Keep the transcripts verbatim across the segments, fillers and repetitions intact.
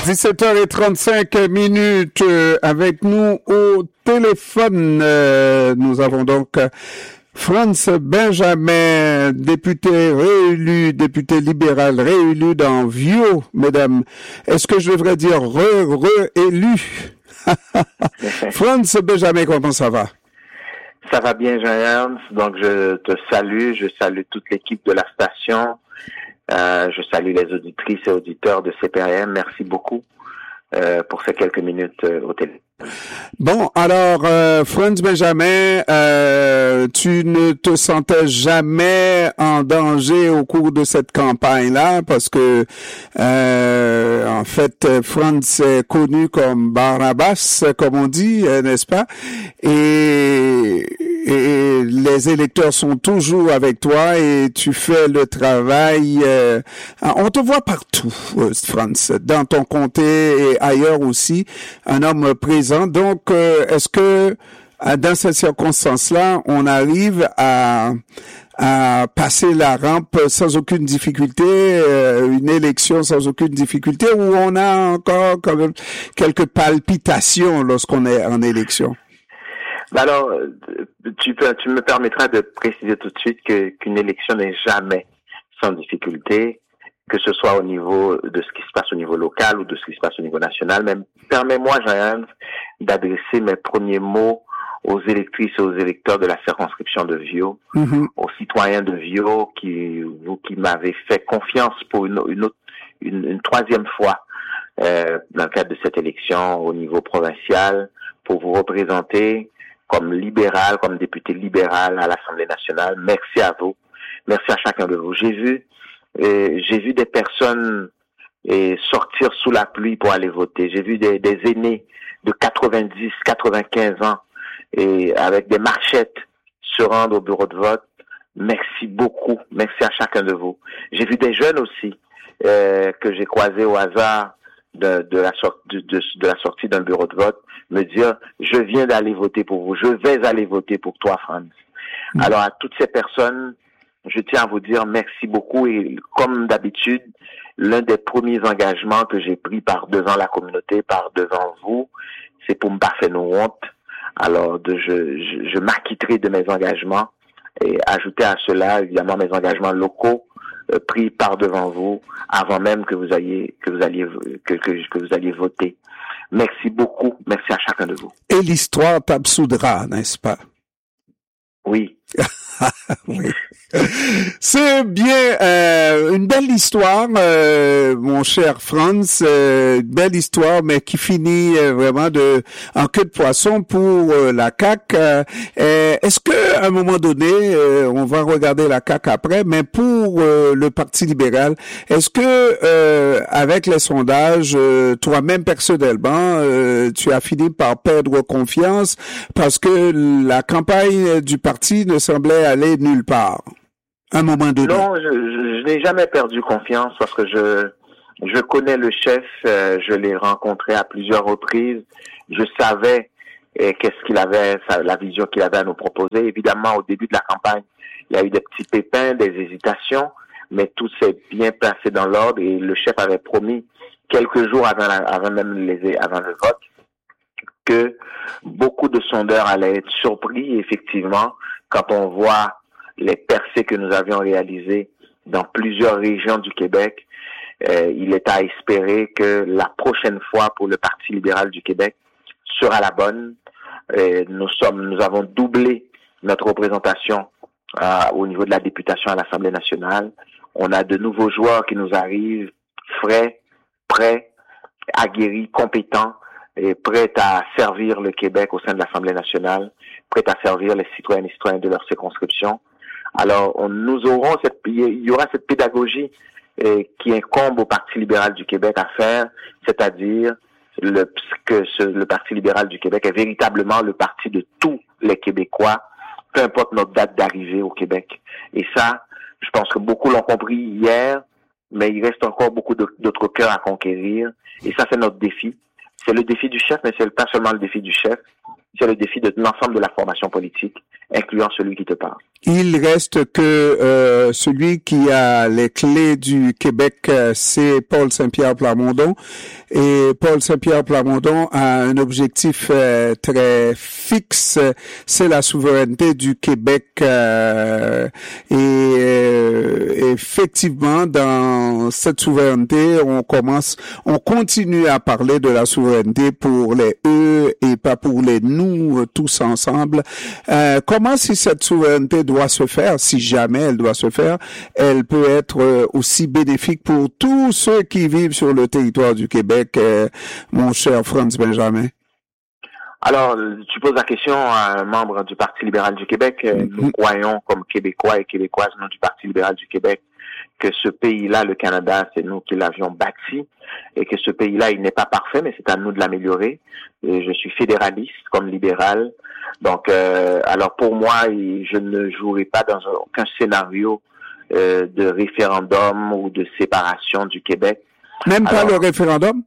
dix-sept heures trente-cinq minutes euh, avec nous au téléphone. Euh, nous avons donc euh, Frantz Benjamin, député réélu, député libéral réélu dans Viau, mesdames. Est-ce que je devrais dire re-re-élu? Frantz Benjamin, comment ça va? Ça va bien, Jean-Ernst. Donc, je te salue. Je salue toute l'équipe de la station. Euh, je salue les auditrices et auditeurs de C P A M. Merci beaucoup euh, pour ces quelques minutes euh, au téléphone. Bon, alors, euh, Frantz Benjamin, euh, tu ne te sentais jamais en danger au cours de cette campagne-là parce que, euh, en fait, Frantz est connu comme Barnabas, comme on dit, n'est-ce pas? Et, et les électeurs sont toujours avec toi et tu fais le travail. Euh, on te voit partout, Frantz, dans ton comté et ailleurs aussi, un homme présent. Donc, euh, est-ce que dans cette circonstance-là, on arrive à, à passer la rampe sans aucune difficulté, euh, une élection sans aucune difficulté, ou on a encore quand même quelques palpitations lorsqu'on est en élection? Alors, tu peux, tu me permettras de préciser tout de suite que qu'une élection n'est jamais sans difficulté, que ce soit au niveau de ce qui se passe au niveau local ou de ce qui se passe au niveau national. Mais permets-moi, Jean, d'adresser mes premiers mots aux électrices et aux électeurs de la circonscription de Viau, mm-hmm. aux citoyens de Viau qui, vous qui m'avez fait confiance pour une, une autre, une, une troisième fois, euh, dans le cadre de cette élection au niveau provincial, pour vous représenter comme libéral, comme député libéral à l'Assemblée nationale. Merci à vous. Merci à chacun de vous. J'ai vu Et j'ai vu des personnes et, sortir sous la pluie pour aller voter. J'ai vu des, des aînés de quatre-vingt-dix, quatre-vingt-quinze ans et avec des marchettes se rendre au bureau de vote. Merci beaucoup. Merci à chacun de vous. J'ai vu des jeunes aussi euh, que j'ai croisés au hasard de, de, la, sorte, de, de, de la sortie d'un bureau de vote me dire « Je viens d'aller voter pour vous. Je vais aller voter pour toi, Frantz. Mmh. » Alors à toutes ces personnes, je tiens à vous dire merci beaucoup et comme d'habitude, l'un des premiers engagements que j'ai pris par devant la communauté, par devant vous, c'est pour me pas faire nos hontes. Alors, de, je, je, je m'acquitterai de mes engagements et ajouter à cela, évidemment, mes engagements locaux euh, pris par devant vous avant même que vous ayez, que vous alliez, que, que, que vous alliez voter. Merci beaucoup. Merci à chacun de vous. Et l'histoire t'absoudra, n'est-ce pas? Oui. Oui. C'est bien euh, une belle histoire, euh, mon cher Frantz, euh, une belle histoire, mais qui finit euh, vraiment de en queue de poisson pour euh, la C A Q. Euh, est-ce que à un moment donné, euh, on va regarder la C A Q après, mais pour euh, le Parti libéral, est-ce que euh, avec les sondages, euh, toi-même personnellement, euh, tu as fini par perdre confiance parce que la campagne du parti ne semblait aller nulle part? Un moment donné. Non, je, je, je n'ai jamais perdu confiance parce que je je connais le chef, euh, je l'ai rencontré à plusieurs reprises, je savais eh, qu'est-ce qu'il avait, sa, la vision qu'il avait à nous proposer. Évidemment, au début de la campagne, il y a eu des petits pépins, des hésitations, mais tout s'est bien placé dans l'ordre et le chef avait promis quelques jours avant, la, avant même les, avant le vote que beaucoup de sondeurs allaient être surpris. Et effectivement, quand on voit les percées que nous avions réalisées dans plusieurs régions du Québec, euh, il est à espérer que la prochaine fois pour le Parti libéral du Québec sera la bonne. Euh, nous sommes, nous avons doublé notre représentation euh, au niveau de la députation à l'Assemblée nationale. On a de nouveaux joueurs qui nous arrivent, frais, prêts, aguerris, compétents et prêts à servir le Québec au sein de l'Assemblée nationale, prêts à servir les citoyennes et citoyens de leur circonscription. Alors, on, nous aurons cette, il y aura cette pédagogie eh, qui incombe au Parti libéral du Québec à faire, c'est-à-dire le, que ce, le Parti libéral du Québec est véritablement le parti de tous les Québécois, peu importe notre date d'arrivée au Québec. Et ça, je pense que beaucoup l'ont compris hier, mais il reste encore beaucoup d'autres cœurs à conquérir. Et ça, c'est notre défi. C'est le défi du chef, mais c'est pas seulement le défi du chef. c'est le défi de l'ensemble de la formation politique, incluant celui qui te parle. Il reste que euh, celui qui a les clés du Québec, euh, c'est Paul Saint-Pierre Plamondon. Et Paul Saint-Pierre Plamondon a un objectif euh, très fixe, c'est la souveraineté du Québec. Euh, et euh, effectivement, dans cette souveraineté, on commence, on continue à parler de la souveraineté pour les eux et pas pour les nous, tous ensemble. Euh, comment si cette souveraineté doit se faire, si jamais elle doit se faire, elle peut être aussi bénéfique pour tous ceux qui vivent sur le territoire du Québec, euh, mon cher Frantz Benjamin? Alors, tu poses la question à un membre du Parti libéral du Québec. Mm-hmm. Nous croyons, comme Québécois et Québécoises, nous du Parti libéral du Québec, que ce pays-là, le Canada, c'est nous qui l'avions bâti et que ce pays-là, il n'est pas parfait, mais c'est à nous de l'améliorer. Et je suis fédéraliste comme libéral. Donc, euh, alors pour moi, je ne jouerai pas dans aucun scénario euh, de référendum ou de séparation du Québec. Même alors, pas le référendum?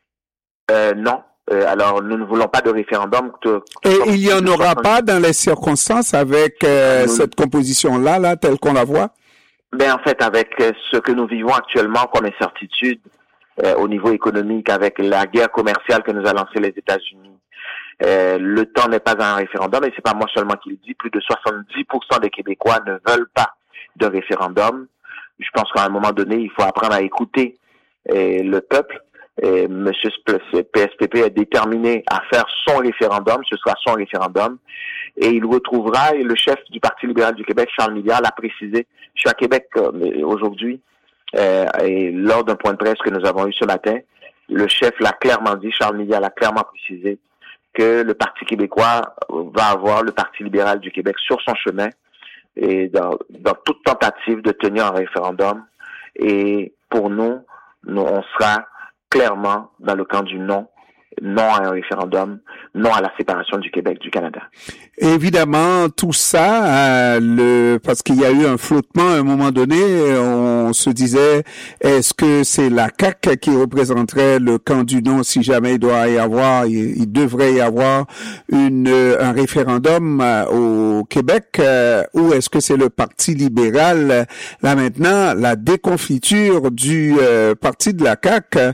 Euh, non. Euh, alors, nous ne voulons pas de référendum. Que, Et il n'y en aura pas dans les circonstances avec euh, nous, cette composition-là, là, telle qu'on la voit? Ben, en fait, avec ce que nous vivons actuellement comme incertitude euh, au niveau économique, avec la guerre commerciale que nous a lancée les États-Unis, euh, le temps n'est pas un référendum, et c'est pas moi seulement qui le dis. Plus de soixante-dix pour cent des Québécois ne veulent pas de référendum. Je pense qu'à un moment donné, il faut apprendre à écouter euh, le peuple. Et Monsieur P S P P est déterminé à faire son référendum, ce sera son référendum, et il retrouvera, et le chef du Parti libéral du Québec, Charles Milliard, l'a précisé. Je suis à Québec euh, aujourd'hui, euh, et lors d'un point de presse que nous avons eu ce matin, le chef l'a clairement dit, Charles Milliard l'a clairement précisé, que le Parti québécois va avoir le Parti libéral du Québec sur son chemin, et dans, dans toute tentative de tenir un référendum, et pour nous, nous on sera clairement dans le camp du non, non à un référendum, non à la séparation du Québec du Canada. Évidemment, tout ça, euh, le parce qu'il y a eu un flottement à un moment donné, on se disait, est-ce que c'est la C A Q qui représenterait le camp du non si jamais il doit y avoir, il, il devrait y avoir une un référendum euh, au Québec, euh, ou est-ce que c'est le Parti libéral? Là maintenant, la déconfiture du euh, Parti de la C A Q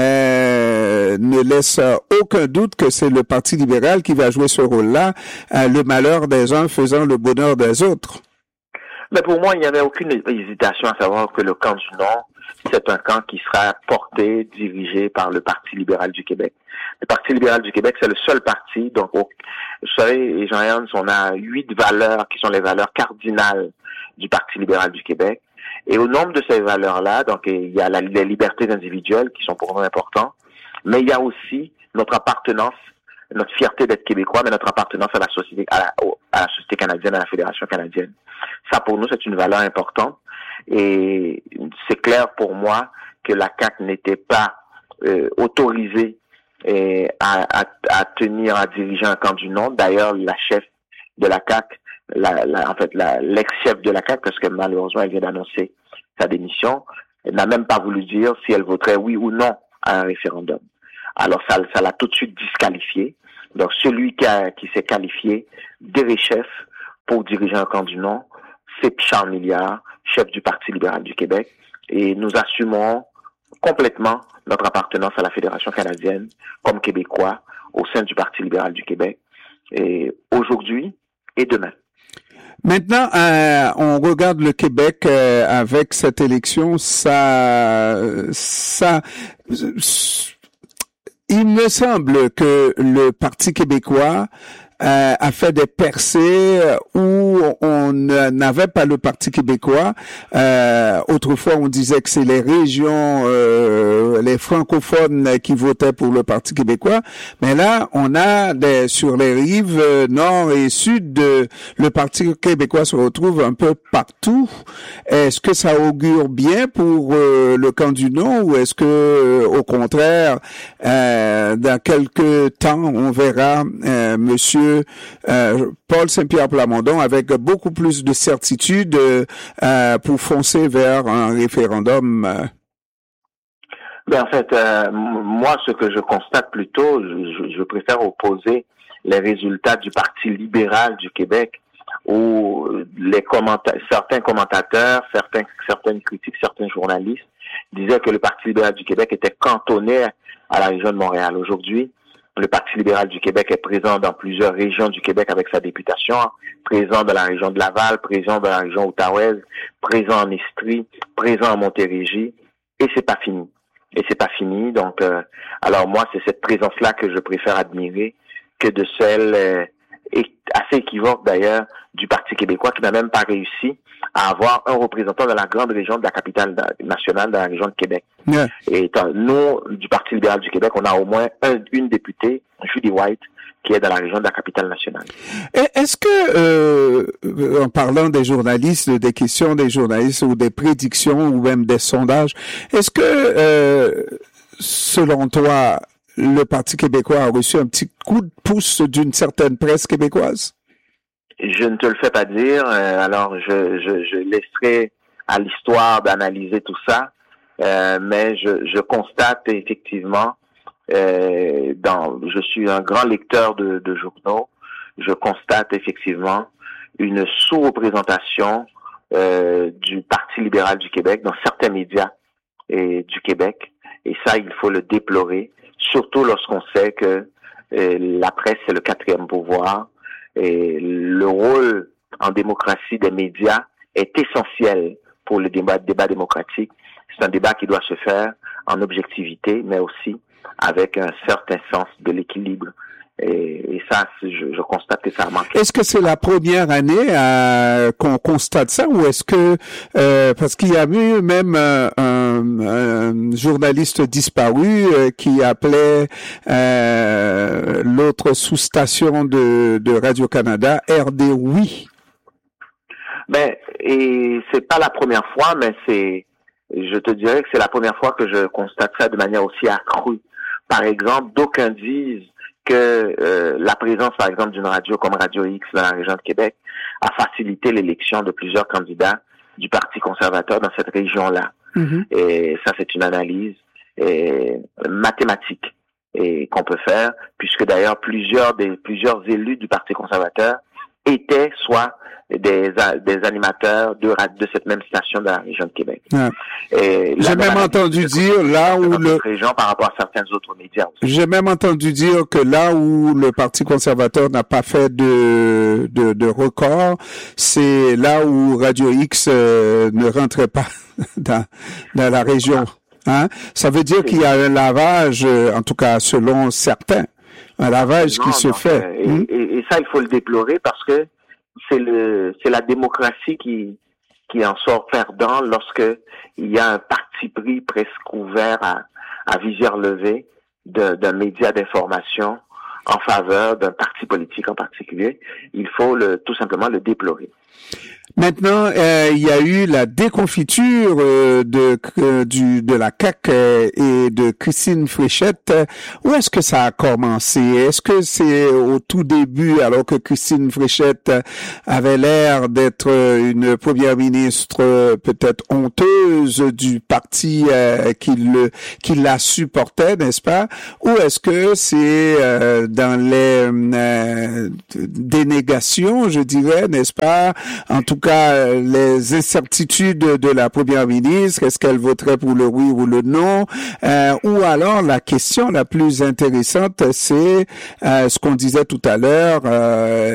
euh, ne laisse aucun doute que c'est le Parti libéral qui va jouer ce rôle-là, euh, le malheur des uns faisant le bonheur des autres. Mais pour moi, il n'y avait aucune hésitation à savoir que le camp du non, c'est un camp qui sera porté, dirigé par le Parti libéral du Québec. Le Parti libéral du Québec, c'est le seul parti, donc, au, vous savez, Jean-Yann, on a huit valeurs qui sont les valeurs cardinales du Parti libéral du Québec. Et au nombre de ces valeurs-là, donc, il y a la, les libertés individuelles qui sont pour nous importantes, mais il y a aussi notre appartenance, notre fierté d'être québécois, mais notre appartenance à la société, à la, à la société canadienne, à la Fédération canadienne. Ça, pour nous, c'est une valeur importante. Et c'est clair pour moi que la C A Q n'était pas euh, autorisée euh, à, à, à tenir, à diriger un camp du non. D'ailleurs, la chef de la C A Q, la, la, en fait, la, l'ex-chef de la C A Q, parce que malheureusement, elle vient d'annoncer sa démission, elle n'a même pas voulu dire si elle voterait oui ou non à un référendum. Alors, ça, ça l'a tout de suite disqualifié. Donc, celui qui, a, qui s'est qualifié chef pour diriger un camp du non, c'est Charles Milliard, chef du Parti libéral du Québec. Et nous assumons complètement notre appartenance à la Fédération canadienne comme Québécois au sein du Parti libéral du Québec. Et aujourd'hui et demain. Maintenant, euh, on regarde le Québec euh, avec cette élection. Ça, ça. Il me semble que le Parti québécois euh, a fait des percées où on n'avait pas le Parti québécois. Euh, autrefois, on disait que c'est les régions, euh, les francophones qui votaient pour le Parti québécois. Mais là, on a des, sur les rives euh, nord et sud, de, le Parti québécois se retrouve un peu partout. Est-ce que ça augure bien pour euh, le camp du non, ou est-ce que, euh, au contraire, euh, dans quelques temps, on verra euh, Monsieur Euh, Paul Saint-Pierre Plamondon avec beaucoup plus de certitude euh, pour foncer vers un référendum? euh. Ben, en fait, euh, moi, ce que je constate plutôt, je, je préfère opposer les résultats du Parti libéral du Québec, où les commenta- certains commentateurs, certains, certaines critiques, certains journalistes disaient que le Parti libéral du Québec était cantonné à la région de Montréal. Aujourd'hui, le Parti libéral du Québec est présent dans plusieurs régions du Québec avec sa députation, présent dans la région de Laval, présent dans la région outaouaise, présent en Estrie, présent en Montérégie, et c'est pas fini. Et c'est pas fini, donc euh, alors moi c'est cette présence-là que je préfère admirer que de celle euh, assez équivoque d'ailleurs du Parti québécois qui n'a même pas réussi à avoir un représentant dans la grande région de la capitale nationale, dans la région de Québec. Yeah. Et nous, du Parti libéral du Québec, on a au moins un, une députée, Judy White, qui est dans la région de la capitale nationale. Est-ce que, euh, en parlant des journalistes, des questions des journalistes ou des prédictions ou même des sondages, est-ce que, euh, selon toi, le Parti québécois a reçu un petit coup de pouce d'une certaine presse québécoise? Je ne te le fais pas dire, euh, alors je, je, je laisserai à l'histoire d'analyser tout ça, euh, mais je, je constate effectivement, euh, dans, je suis un grand lecteur de, de journaux, je constate effectivement une sous-représentation euh, du Parti libéral du Québec dans certains médias et, du Québec, et ça il faut le déplorer, surtout lorsqu'on sait que euh, la presse c'est le quatrième pouvoir. Et le rôle en démocratie des médias est essentiel pour le débat, débat démocratique. C'est un débat qui doit se faire en objectivité, mais aussi avec un certain sens de l'équilibre. Et, et ça, je, je constate que ça a manqué. Est-ce que c'est la première année euh, qu'on constate ça, ou est-ce que euh, parce qu'il y a eu même euh, un, un journaliste disparu euh, qui appelait euh, l'autre sous-station de, de Radio-Canada R D Oui. Ben, et c'est pas la première fois, mais c'est, je te dirais que c'est la première fois que je constate ça de manière aussi accrue. Par exemple, d'aucuns disent que euh, la présence, par exemple, d'une radio comme Radio X dans la région de Québec a facilité l'élection de plusieurs candidats du Parti conservateur dans cette région-là. Mm-hmm. Et ça, c'est une analyse et, mathématique et qu'on peut faire, puisque d'ailleurs plusieurs des plusieurs élus du Parti conservateur étaient soit des des animateurs de de cette même station de la région de Québec. Ouais. Et j'ai même entendu dire là où le région par rapport à certains autres médias aussi. J'ai même entendu dire que là où le Parti conservateur n'a pas fait de de, de record, c'est là où Radio X euh, ne rentrait pas dans dans la région. Hein? Ça veut dire qu'il y a un lavage, en tout cas selon certains, un lavage non, qui se non, fait. Et, hum? et, et ça, il faut le déplorer parce que c'est le c'est la démocratie qui qui en sort perdant lorsque il y a un parti pris presque ouvert à à visière levée de, d'un média d'information en faveur d'un parti politique en particulier. Il faut le tout simplement le déplorer. Maintenant, euh, il y a eu la déconfiture euh, de euh, du de la C A Q euh, et de Christine Fréchette. Où est-ce que ça a commencé? Est-ce que c'est au tout début, alors que Christine Fréchette avait l'air d'être une première ministre peut-être honteuse du parti euh, qui le qui la supportait, n'est-ce pas? Ou est-ce que c'est euh, dans les euh, dénégations, je dirais, n'est-ce pas? En tout cas, les incertitudes de la première ministre, est-ce qu'elle voterait pour le oui ou le non? Euh, ou alors, la question la plus intéressante, c'est euh, ce qu'on disait tout à l'heure, euh,